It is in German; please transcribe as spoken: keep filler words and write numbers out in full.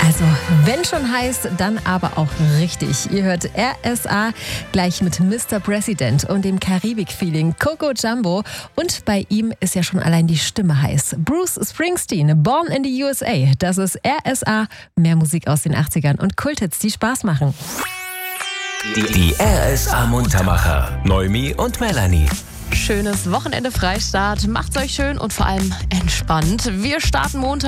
Also, wenn schon heiß, dann aber auch richtig. Ihr hört R S A gleich mit Mister President und dem Karibik-Feeling Coco Jumbo. Und bei ihm ist ja schon allein die Stimme heiß. Bruce Springsteen, Born in the U S A. Das ist R S A. Mehr Musik aus den achtzigern und Kulthits, die Spaß machen. Die, die R S A Muntermacher. Noemi und Melanie. Schönes Wochenende Freistart. Macht's euch schön und vor allem entspannt. Wir starten Montag